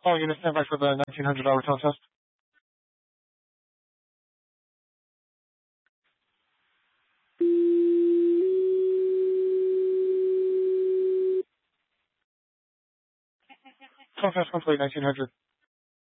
All units stand by for the 1900-hour tone test. Tone test complete, 1900.